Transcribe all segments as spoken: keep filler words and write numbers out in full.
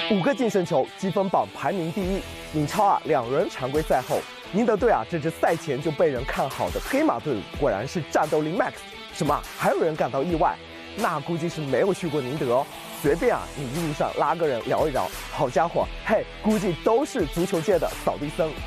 五个净胜球，积分榜排名第一。英超啊，两轮常规赛后，宁德队啊这支赛前就被人看好的黑马队伍，果然是战斗力 max。什么？还有人感到意外？那估计是没有去过宁德哦。随便啊，你一路上拉个人聊一聊，好家伙，嘿，估计都是足球界的扫地僧。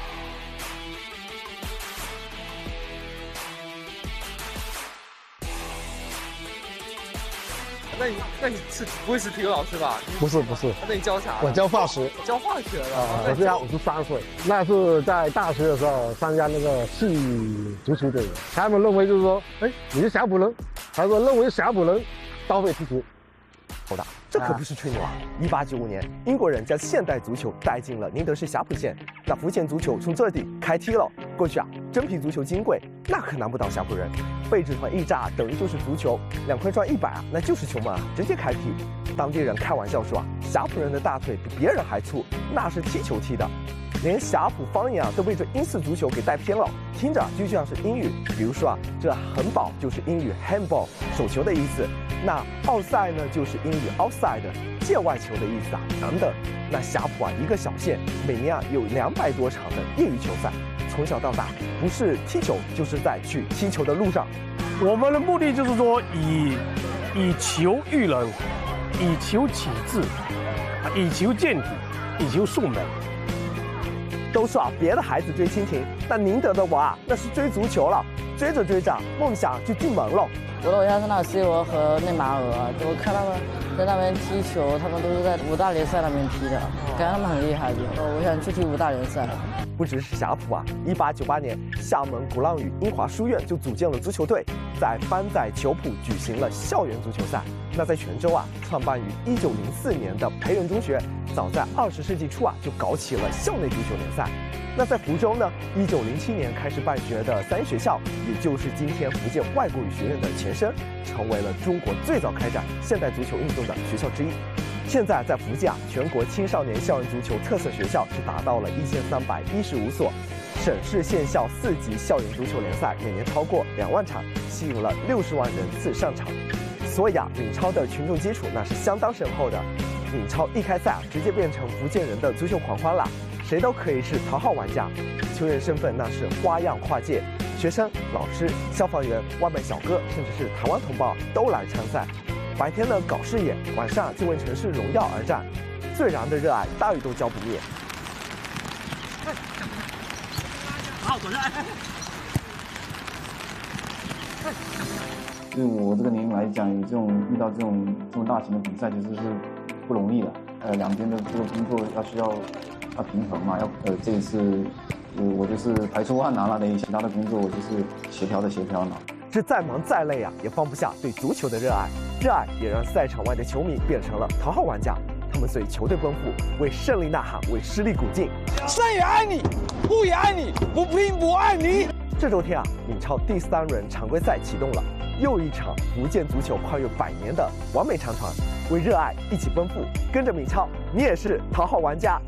那你那你是不会是体育老师吧？ 不是不是， 那你教啥？ 我教化学。 教化学的。 啊，我现在五十三岁，那是在大学的时候参加那个系足球队，他们认为就是说，哎，你是小普人，他说认为小普人都会踢球。 好的，这可不是吹牛啊！一八九五年，英国人将现代足球带进了宁德市霞浦县，那福建足球从这里开踢了。过去啊，真皮足球金贵，那可难不倒霞浦人。 背纸团一炸，等于就是足球，两块砖一百啊，那就是球门啊，直接开踢。当地人开玩笑说啊，霞浦人的大腿比别人还粗，那是踢球踢的。连霞浦方言啊都被这英式足球给带偏了，听着就像是英语。比如说啊，这横保就是英语 handball 手球的意思，那奥赛呢就是英语 outside 界外球的意思啊，等等。那霞浦啊一个小县，每年啊有两百多场的业余球赛。 从小到大，不是踢球，就是在去踢球的路上。 我们的目的就是说以，以球育人，以球启智，以球健体，以球树美。 都说啊，别的孩子追蜻蜓，但宁德的我啊，那是追足球了。追着追着，梦想就进门了。 我的偶像是那 C 罗和内马尔，我看他们在那边踢球，他们都是在五大联赛那边踢的，感觉他们很厉害的。我想去踢五大联赛。 不只是霞浦啊，一八九八年，厦门鼓浪屿英华书院就组建了足球队，在番仔球浦举行了校园足球赛。那在泉州啊，创办于一九零四年的培仁中学，早在二十世纪初啊就搞起了校内足球联赛。那在福州呢，一九零七年开始办学的三一学校，也就是今天福建外国语学院的前身，成为了中国最早开展现代足球运动的学校之一。 现在在福建啊，全国青少年校园足球特色学校是达到了一千三百一十五所，省市县校四级校园足球联赛每年超过两万场，吸引了六十万人次上场。所以啊，闽超的群众基础那是相当深厚的。闽超一开赛啊，直接变成福建人的足球狂欢了，谁都可以是头号玩家，球员身份那是花样跨界，学生、老师、消防员、外卖小哥，甚至是台湾同胞都来参赛。 白天呢搞视野，晚上就为城市荣耀而战，最燃的热爱大雨都浇不灭。 好，走下。 对我这个年龄来讲，有这种遇到这种这么大型的比赛，其实是不容易的。呃，两边的这个工作要需要要平衡嘛，要呃这一次，呃我就是排除万难了，等于其他的工作我就是协调的协调了。 这再忙再累啊，也放不下对足球的热爱。热爱也让赛场外的球迷变成了头号玩家，他们随球队奔赴，为胜利呐喊，为失利鼓劲。 生也爱你，不也爱你，不拼不爱你。 这周天啊，闽超第三轮常规赛启动了，又一场福建足球跨越百年的完美长团，为热爱一起奔赴，跟着闽超，你也是头号玩家。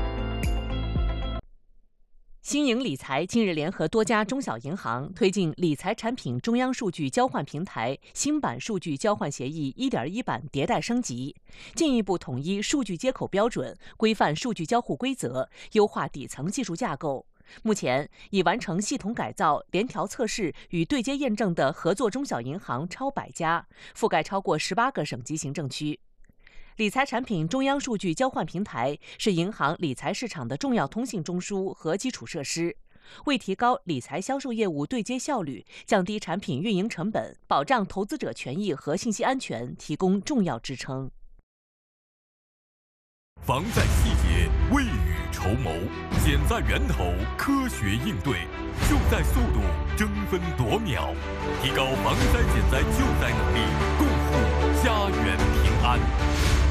新盈理财近日联合多家中小银行推进理财产品中央数据交换平台新版数据交换协议 一点一 版迭代升级，进一步统一数据接口标准，规范数据交互规则，优化底层技术架构。目前已完成系统改造、联调测试与对接验证的合作中小银行超百家，覆盖超过十八个省级行政区。 理财产品中央数据交换平台是银行理财市场的重要通信中枢和基础设施，为提高理财销售业务对接效率、降低产品运营成本、保障投资者权益和信息安全提供重要支撑。 防在细节，未雨绸缪；险在源头，科学应对；救在速度，争分夺秒。提高防灾减灾救灾能力，共护家园平安。